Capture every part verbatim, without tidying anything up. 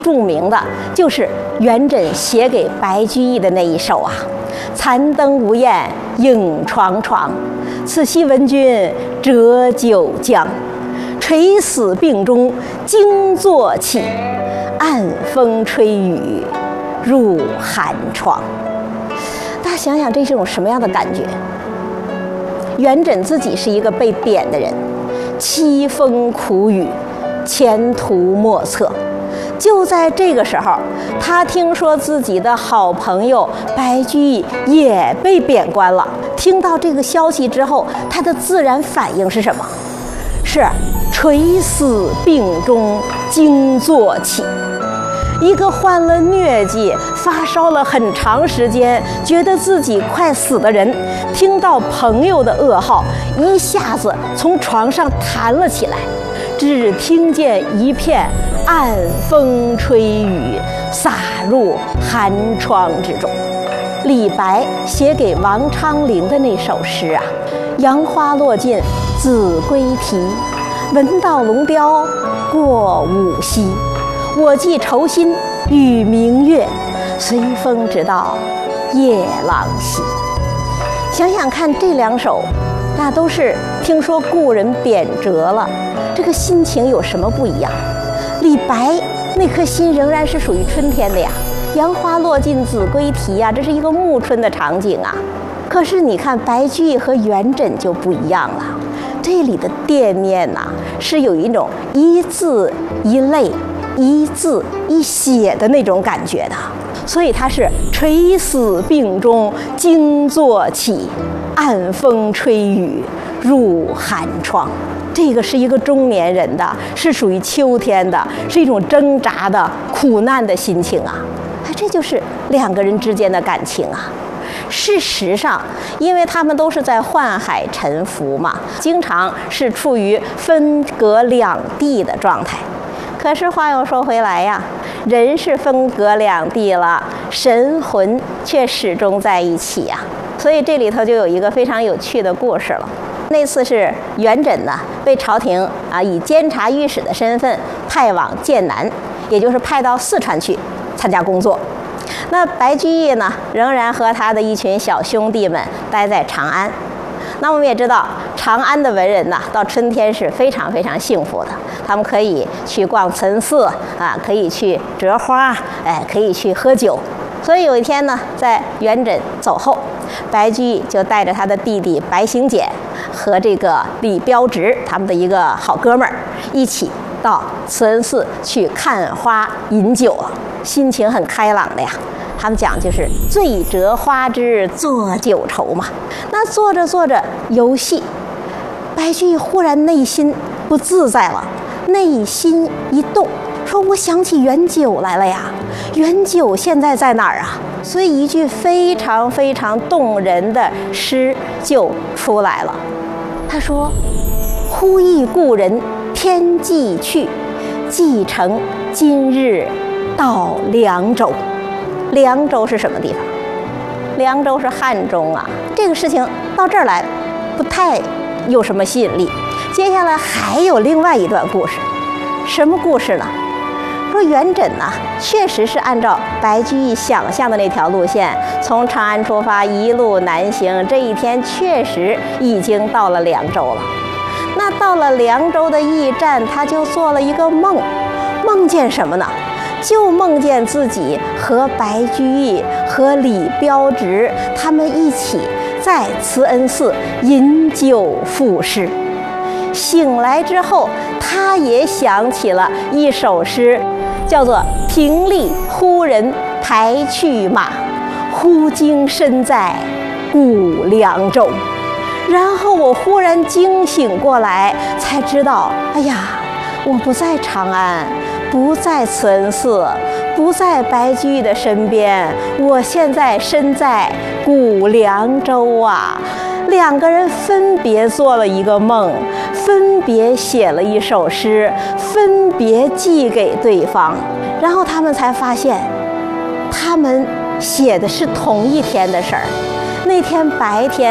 著名的就是元稹写给白居易的那一首啊，残灯无焰影幢幢，此夕闻君折九江。垂死病中惊坐起，暗风吹雨入寒窗。大家想想，这是种什么样的感觉？元稹自己是一个被贬的人，凄风苦雨，前途莫测。就在这个时候，他听说自己的好朋友白居易也被贬官了。听到这个消息之后，他的自然反应是什么？是垂死病中惊坐起。一个患了疟疾、发烧了很长时间，觉得自己快死的人，听到朋友的噩耗，一下子从床上弹了起来。只听见一片暗风吹雨，洒入寒窗之中。李白写给王昌龄的那首诗啊，杨花落尽子规啼，闻道龙雕过五溪。我寄愁心与明月，随风直到夜郎西。想想看，这两首那都是听说故人贬谪了，这个心情有什么不一样？李白那颗心仍然是属于春天的呀，杨花落尽子规啼呀，这是一个暮春的场景啊。可是你看白居易和元稹就不一样了，这里的惦念呐、啊，是有一种一字一泪、一字一血的那种感觉的。所以他是垂死病中惊坐起，暗风吹雨入寒窗。这个是一个中年人的，是属于秋天的，是一种挣扎的苦难的心情啊。哎，这就是两个人之间的感情啊。事实上，因为他们都是在宦海沉浮嘛，经常是处于分隔两地的状态。可是话又说回来呀，人是分隔两地了，神魂却始终在一起呀。所以这里头就有一个非常有趣的故事了。那次是元稹呢被朝廷啊以监察御史的身份派往剑南，也就是派到四川去参加工作。那白居易呢仍然和他的一群小兄弟们待在长安。那我们也知道，长安的文人呢到春天是非常非常幸福的，他们可以去逛岑寺啊，可以去折花，哎，可以去喝酒。所以有一天呢，在元稹走后，白居易就带着他的弟弟白行简和这个李标直他们的一个好哥们儿一起到慈恩寺去看花饮酒，心情很开朗的呀。他们讲就是醉折花枝作酒愁嘛。那做着做着游戏，白居易忽然内心不自在了，内心一动，说我想起元九来了呀，元九现在在哪儿啊？所以一句非常非常动人的诗就出来了。他说：忽忆故人天际去，既乘今日到凉州。凉州是什么地方？凉州是汉中啊。这个事情到这儿来不太有什么吸引力。接下来还有另外一段故事。什么故事呢？说元稹呢确实是按照白居易想象的那条路线，从长安出发一路南行，这一天确实已经到了凉州了。那到了凉州的驿站，他就做了一个梦。梦见什么呢？就梦见自己和白居易和李标直他们一起在慈恩寺饮酒赋诗。醒来之后，他也想起了一首诗，叫做停立忽人排去马，忽经身在古凉州。然后我忽然惊醒过来，才知道，哎呀，我不在长安，不在慈恩寺，不在白居易的身边，我现在身在古凉州啊。两个人分别做了一个梦，分别写了一首诗，分别寄给对方，然后他们才发现，他们写的是同一天的事儿。那天白天，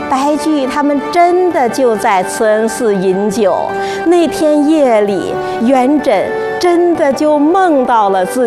白居易他们真的就在慈恩寺饮酒。那天夜里，元稹真的就梦到了自己。